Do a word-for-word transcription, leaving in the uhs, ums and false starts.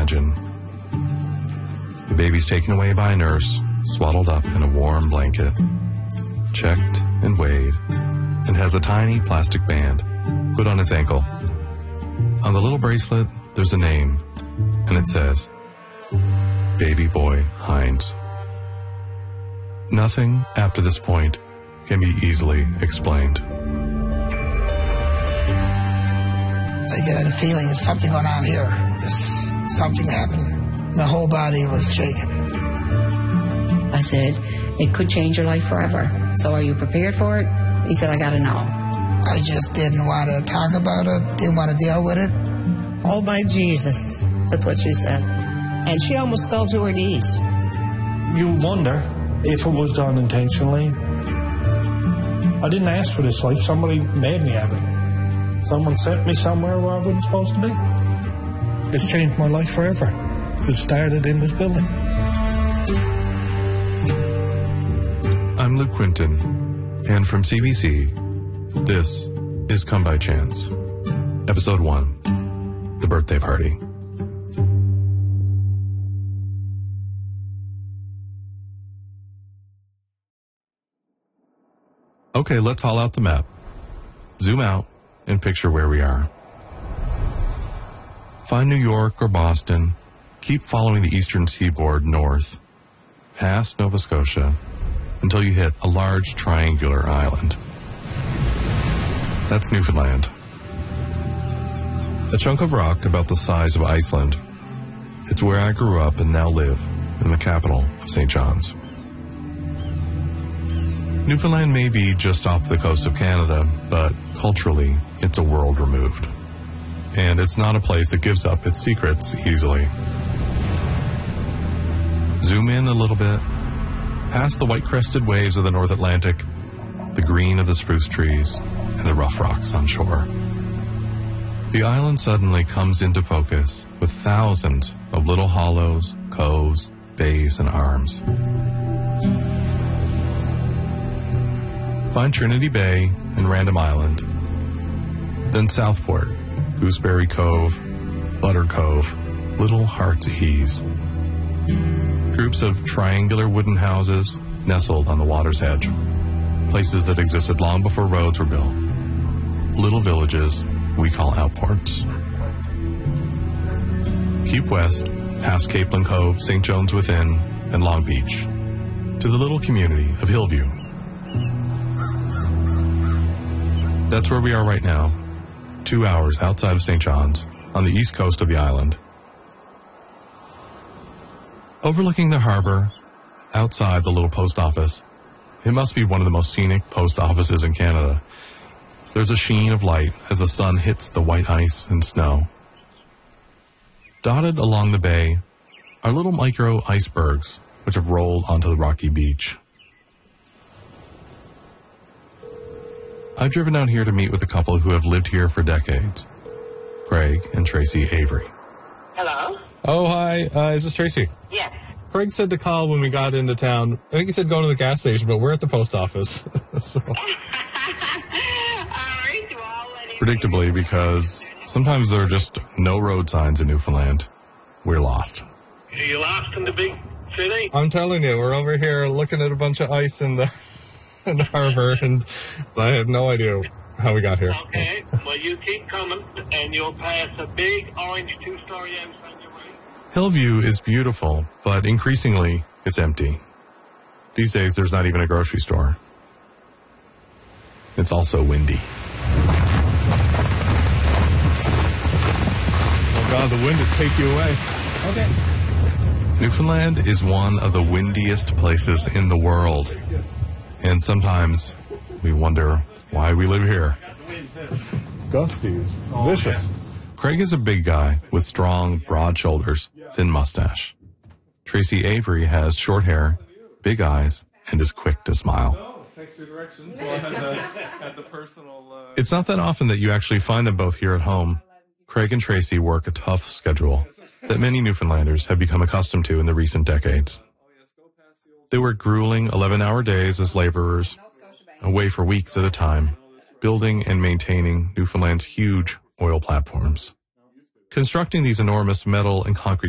imagine. The baby's taken away by a nurse, swaddled up in a warm blanket, checked and weighed, and has a tiny plastic band put on his ankle. On the little bracelet, there's a name, and it says, Baby Boy Hines. Nothing after this point can be easily explained. I get a feeling there's something going on here. There's something happened. My whole body was shaking. I said, it could change your life forever. So are you prepared for it? He said, I gotta know. I just didn't want to talk about it, didn't want to deal with it. Oh, my Jesus. That's what she said. And she almost fell to her knees. You wonder if it was done intentionally. I didn't ask for this life. Somebody made me have it. Someone sent me somewhere where I wasn't supposed to be. It's changed my life forever. It started in this building. I'm Luke Quinton, and from C B C, this is Come By Chance, Episode one, The Birthday Party. Okay, let's haul out the map. Zoom out and picture where we are. Find New York or Boston. Keep following the eastern seaboard north, past Nova Scotia, until you hit a large triangular island. That's Newfoundland. A chunk of rock about the size of Iceland. It's where I grew up and now live, in the capital of Saint John's. Newfoundland may be just off the coast of Canada, but culturally, it's a world removed. And it's not a place that gives up its secrets easily. Zoom in a little bit, past the white-crested waves of the North Atlantic, the green of the spruce trees, and the rough rocks on shore. The island suddenly comes into focus with thousands of little hollows, coves, bays, and arms. Find Trinity Bay and Random Island, then Southport, Gooseberry Cove, Butter Cove, Little Heart's Ease. Groups of triangular wooden houses nestled on the water's edge, places that existed long before roads were built. Little villages we call outports. Keep west, past Capeland Cove, Saint John's Within, and Long Beach, to the little community of Hillview. That's where we are right now, two hours outside of Saint John's, on the east coast of the island. Overlooking the harbor, outside the little post office, it must be one of the most scenic post offices in Canada. There's a sheen of light as the sun hits the white ice and snow. Dotted along the bay are little micro icebergs which have rolled onto the rocky beach. I've driven out here to meet with a couple who have lived here for decades, Craig and Tracy Avery. Hello? Oh, hi. Uh, is this Tracy? Yes. Craig said to call when we got into town. I think he said go to the gas station, but we're at the post office. So. All right, well, I'll let him Predictably, because sometimes there are just no road signs in Newfoundland. We're lost. Are you lost in the big city? I'm telling you, we're over here looking at a bunch of ice in the, in the harbor, and I have no idea how we got here. Okay, well, you keep coming, and you'll pass a big orange two-story house on your right. Hillview is beautiful, but increasingly, it's empty. These days, there's not even a grocery store. It's also windy. Oh, God, the wind would take you away. Okay. Newfoundland is one of the windiest places in the world. And sometimes we wonder why we live here. Gusty, vicious. Craig is a big guy with strong, broad shoulders, thin mustache. Tracy Avery has short hair, big eyes, and is quick to smile. It's not that often that you actually find them both here at home. Craig and Tracy work a tough schedule that many Newfoundlanders have become accustomed to in the recent decades. They work grueling eleven-hour days as laborers, away for weeks at a time, building and maintaining Newfoundland's huge oil platforms. Constructing these enormous metal and concrete